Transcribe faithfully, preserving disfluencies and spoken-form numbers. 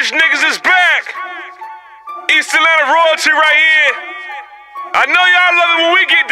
Rich niggas is back. East Atlanta royalty right here. I know y'all love it when we get